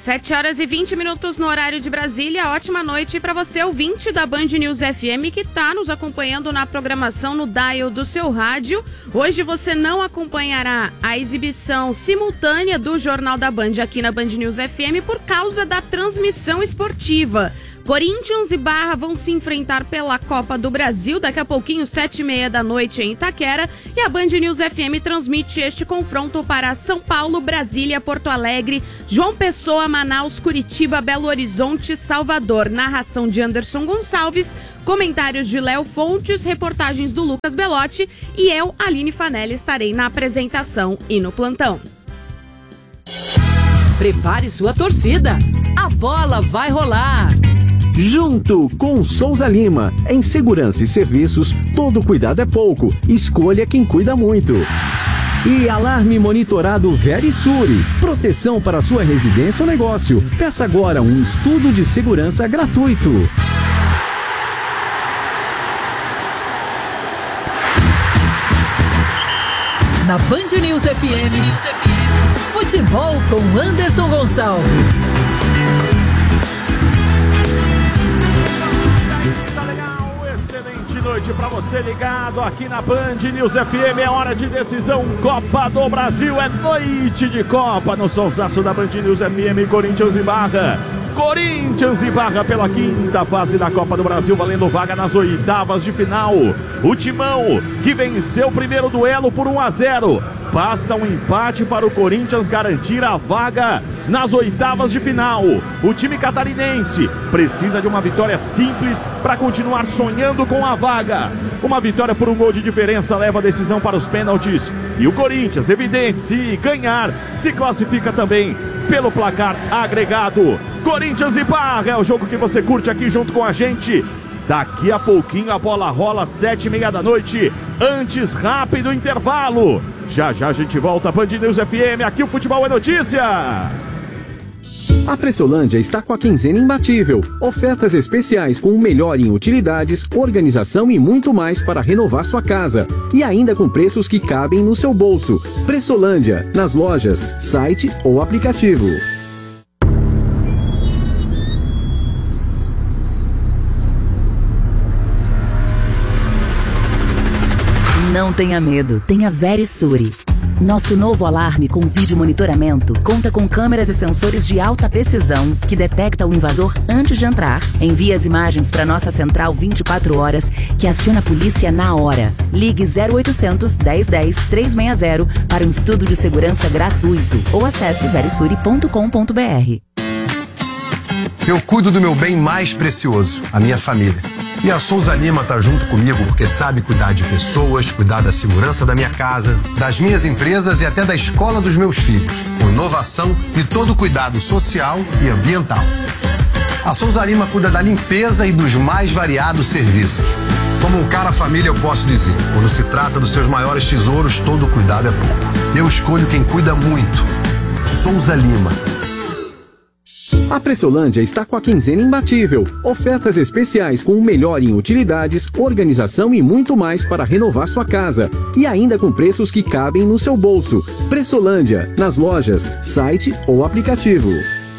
7h20 no horário de Brasília. Ótima noite para você, ouvinte da Band News FM, que está nos acompanhando na programação no dial do seu rádio. Hoje você não acompanhará a exibição simultânea do Jornal da Band aqui na Band News FM por causa da transmissão esportiva. Corinthians e Barra vão se enfrentar pela Copa do Brasil, daqui a pouquinho, 7h30 da noite em Itaquera, e a Band News FM transmite este confronto para São Paulo, Brasília, Porto Alegre, João Pessoa, Manaus, Curitiba, Belo Horizonte, Salvador. Narração de Anderson Gonçalves, comentários de Léo Fontes, reportagens do Lucas Belotti e eu, Aline Fanelli, estarei na apresentação e no plantão. Prepare sua torcida, a bola vai rolar! Junto com Souza Lima, em segurança e serviços, todo cuidado é pouco, escolha quem cuida muito. E alarme monitorado Verisure, proteção para sua residência ou negócio. Peça agora um estudo de segurança gratuito. Na Band News FM, futebol com Anderson Gonçalves. Noite para você ligado aqui na Band News FM. É hora de decisão, Copa do Brasil, é noite de Copa no sonsaço da Band News FM. Corinthians e Barra pela quinta fase da Copa do Brasil, valendo vaga nas oitavas de final. O Timão, que venceu o primeiro duelo por 1-0, basta um empate para o Corinthians garantir a vaga nas oitavas de final. O time catarinense precisa de uma vitória simples para continuar sonhando com a vaga. Uma vitória por um gol de diferença leva a decisão para os pênaltis. E o Corinthians, evidente, se ganhar, se classifica também pelo placar agregado. Corinthians e Barra é o jogo que você curte aqui junto com a gente. Daqui a pouquinho a bola rola, 7h30 da noite. Antes, rápido intervalo. Já já a gente volta, Band News FM, aqui o futebol é notícia. A Pressolândia está com a quinzena imbatível. Ofertas especiais com o melhor em utilidades, organização e muito mais para renovar sua casa. E ainda com preços que cabem no seu bolso. Pressolândia, nas lojas, site ou aplicativo. Não tenha medo, tenha Verisure. Nosso novo alarme com vídeo monitoramento conta com câmeras e sensores de alta precisão que detecta o invasor antes de entrar. Envia as imagens para nossa central 24 horas que aciona a polícia na hora. Ligue 0800 1010 360 para um estudo de segurança gratuito ou acesse verisure.com.br. Eu cuido do meu bem mais precioso, a minha família. E a Souza Lima tá junto comigo porque sabe cuidar de pessoas, cuidar da segurança da minha casa, das minhas empresas e até da escola dos meus filhos, com inovação e todo cuidado social e ambiental. A Souza Lima cuida da limpeza e dos mais variados serviços. Como um cara família eu posso dizer, quando se trata dos seus maiores tesouros, todo cuidado é pouco. Eu escolho quem cuida muito. Souza Lima. A Pressolândia está com a quinzena imbatível. Ofertas especiais com o melhor em utilidades, organização e muito mais para renovar sua casa. E ainda com preços que cabem no seu bolso. Pressolândia, nas lojas, site ou aplicativo.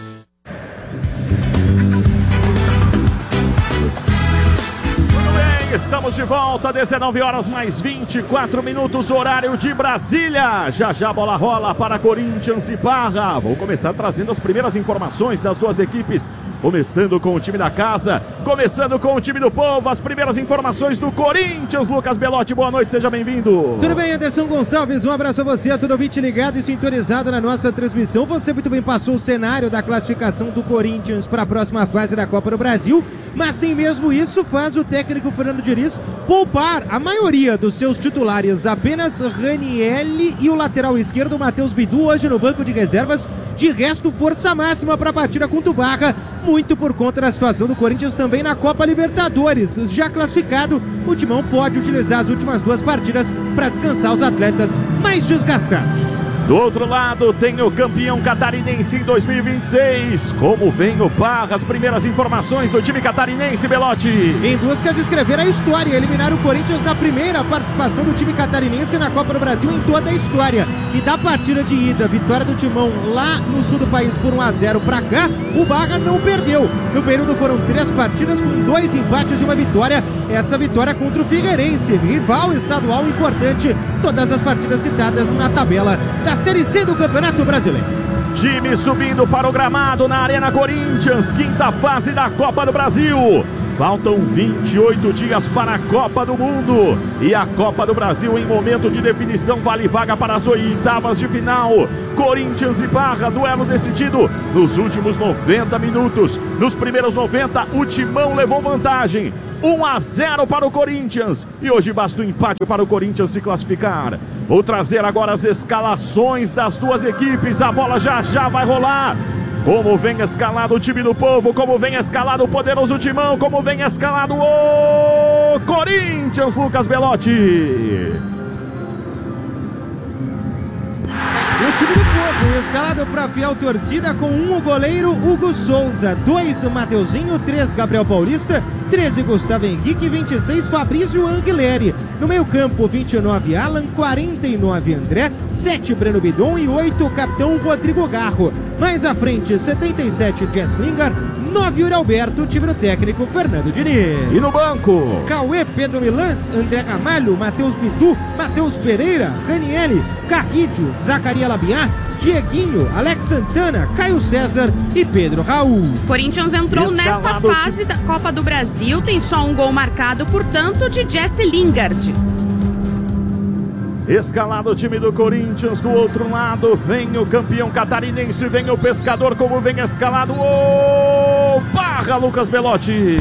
Estamos de volta, 19 horas mais 24 minutos, horário de Brasília. Já já a bola rola para Corinthians e Barra. Vou começar trazendo as primeiras informações das duas equipes. Começando com o time da casa, começando com o time do povo, as primeiras informações do Corinthians. Lucas Belotti, boa noite, seja bem-vindo. Tudo bem, Anderson Gonçalves, um abraço a você, a todo ouvinte ligado e sintonizado na nossa transmissão. Você muito bem passou o cenário da classificação do Corinthians para a próxima fase da Copa do Brasil, mas nem mesmo isso faz o técnico Fernando Diniz poupar a maioria dos seus titulares. Apenas Ranielli e o lateral esquerdo Matheus Bidu hoje no banco de reservas. De resto, força máxima para a partida contra o Barra, muito por conta da situação do Corinthians também na Copa Libertadores. Já classificado, o Timão pode utilizar as últimas duas partidas para descansar os atletas mais desgastados. Do outro lado tem o campeão catarinense em 2026. Como vem o Barra? As primeiras informações do time catarinense, Belotti. Em busca de escrever a história, eliminar o Corinthians na primeira participação do time catarinense na Copa do Brasil em toda a história. E da partida de ida, vitória do Timão lá no sul do país por 1-0 para cá, o Barra não perdeu. No período foram 3 partidas com 2 empates e 1 vitória. Essa vitória contra o Figueirense, rival estadual importante. Todas as partidas citadas na tabela da Série C do Campeonato Brasileiro. Time subindo para o gramado na Arena Corinthians, quinta fase da Copa do Brasil. Faltam 28 dias para a Copa do Mundo. E a Copa do Brasil em momento de definição vale vaga para as oitavas de final. Corinthians e Barra, duelo decidido nos últimos 90 minutos. Nos primeiros 90, o Timão levou vantagem. 1-0 para o Corinthians. E hoje basta um empate para o Corinthians se classificar. Vou trazer agora as escalações das duas equipes. A bola já vai rolar. Como vem escalado o time do povo, como vem escalado o poderoso Timão, como vem escalado o Corinthians, Lucas Belotti. O time do povo, escalado para fiel torcida com 1 o goleiro Hugo Souza, 2 Mateuzinho, 3 Gabriel Paulista, 13 Gustavo Henrique, 26 Fabrício Anguilleri. No meio campo, 29 Alan, 49 André, 7 Breno Bidon e 8 o capitão Rodrigo Garro. Mais à frente, 77 Jess Lingard, 9 Yuri Alberto, time do técnico Fernando Diniz. E no banco? Cauê, Pedro Milans, André Ramalho, Matheus Bidu, Matheus Pereira, Raniele, Carrídio, Zacaria Labiá, Dieguinho, Alex Santana, Caio César e Pedro Raul. Corinthians entrou nesta fase da Copa do Brasil, tem só um gol marcado, portanto, de Jesse Lingard. Escalado o time do Corinthians, do outro lado vem o campeão catarinense, vem o pescador, como vem escalado o Barra, Lucas Belotti.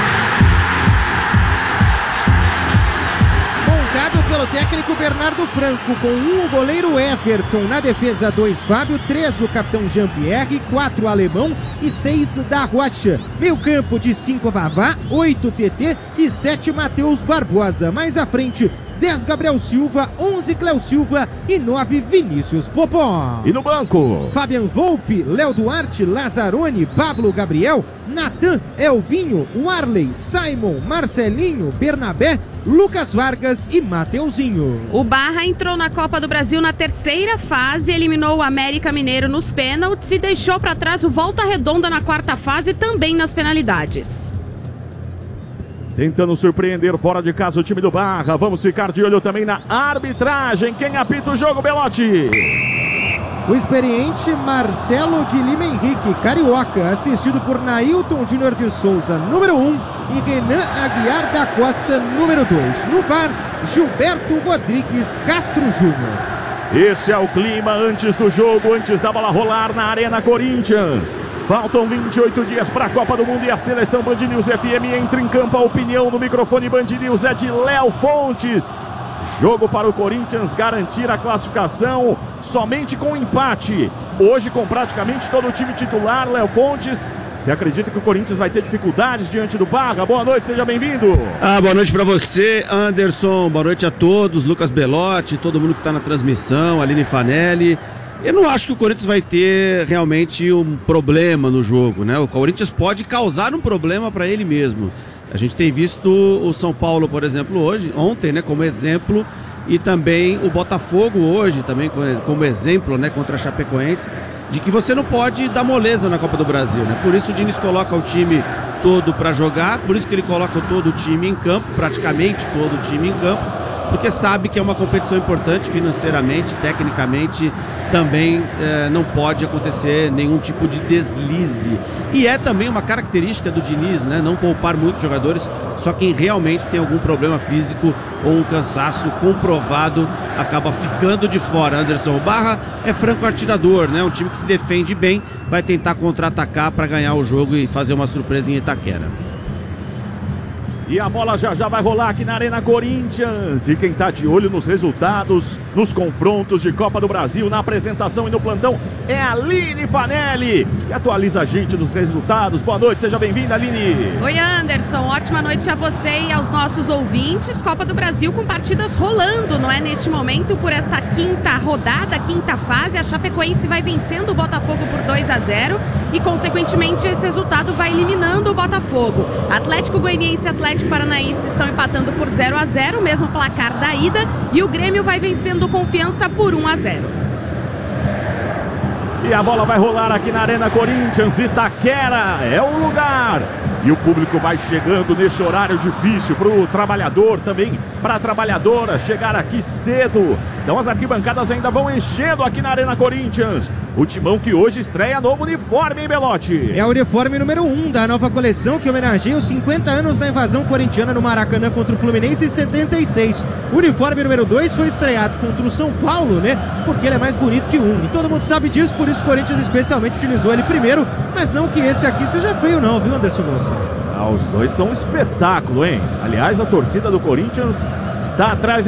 Montado pelo técnico Bernardo Franco, com 1 o goleiro Everton, na defesa 2 Fábio, 3 o capitão Jean-Pierre, 4 Alemão e 6 da Rocha. Meio campo de 5 Vavá, 8 TT e 7 Matheus Barbosa. Mais à frente, 10 Gabriel Silva, 11 Cléo Silva e 9 Vinícius Popó. E no banco? Fabian Volpe, Léo Duarte, Lazzaroni, Pablo Gabriel, Natan, Elvinho, Warley, Simon, Marcelinho, Bernabé, Lucas Vargas e Mateuzinho. O Barra entrou na Copa do Brasil na terceira fase, eliminou o América Mineiro nos pênaltis e deixou para trás o Volta Redonda na quarta fase, também nas penalidades. Tentando surpreender fora de casa o time do Barra. Vamos ficar de olho também na arbitragem. Quem apita o jogo, Belotti? O experiente Marcelo de Lima Henrique, carioca, assistido por Nailton Júnior de Souza, número 1, e Renan Aguiar da Costa, número 2. No VAR, Gilberto Rodrigues Castro Júnior. Esse é o clima antes do jogo, antes da bola rolar na Arena Corinthians. Faltam 28 dias para a Copa do Mundo e a seleção Band News FM entra em campo. A opinião no microfone Band News é de Léo Fontes. Jogo para o Corinthians garantir a classificação somente com empate. Hoje com praticamente todo o time titular, Léo Fontes. Você acredita que o Corinthians vai ter dificuldades diante do Barra? Boa noite, seja bem-vindo. Boa noite para você, Anderson. Boa noite a todos, Lucas Belotti, todo mundo que está na transmissão, Aline Fanelli. Eu não acho que o Corinthians vai ter realmente um problema no jogo, né? O Corinthians pode causar um problema para ele mesmo. A gente tem visto o São Paulo, por exemplo, ontem, né, como exemplo, e também o Botafogo hoje, também como exemplo, né, contra a Chapecoense, de que você não pode dar moleza na Copa do Brasil, né? Por isso o Diniz coloca o time todo para jogar, por isso que ele coloca todo o time em campo, praticamente todo o time em campo, porque sabe que é uma competição importante financeiramente, tecnicamente, também não pode acontecer nenhum tipo de deslize. E é também uma característica do Diniz, né? Não poupar muitos jogadores, só quem realmente tem algum problema físico ou um cansaço comprovado acaba ficando de fora. Anderson, o Barra é franco atirador, né? Um time que se defende bem, vai tentar contra-atacar para ganhar o jogo e fazer uma surpresa em Itaquera. E a bola já vai rolar aqui na Arena Corinthians. E quem tá de olho nos resultados, nos confrontos de Copa do Brasil, na apresentação e no plantão, é a Aline Fanelli, que atualiza a gente dos resultados. Boa noite, seja bem-vinda, Aline. Oi, Anderson. Ótima noite a você e aos nossos ouvintes. Copa do Brasil com partidas rolando, não é? Neste momento, por esta quinta rodada, quinta fase, a Chapecoense vai vencendo o Botafogo por 2-0 e, consequentemente, esse resultado vai eliminando o Botafogo. Atlético Goianiense e Atlético Paranaense estão empatando por 0-0, mesmo placar da ida, e o Grêmio vai vencendo o Confiança por 1-0. E a bola vai rolar aqui na Arena Corinthians. Itaquera é o lugar. E o público vai chegando nesse horário difícil para o trabalhador, também para a trabalhadora chegar aqui cedo. Então as arquibancadas ainda vão enchendo aqui na Arena Corinthians. O Timão que hoje estreia novo uniforme, hein, Belotti? É o uniforme número 1 da nova coleção que homenageia os 50 anos da invasão corintiana no Maracanã contra o Fluminense em 76. O uniforme número 2 foi estreado contra o São Paulo, né? Porque ele é mais bonito que o 1. E todo mundo sabe disso, por isso o Corinthians especialmente utilizou ele primeiro. Mas não que esse aqui seja feio não, viu, Anderson Gonçalves? Os dois são um espetáculo, hein? Aliás, a torcida do Corinthians tá atrás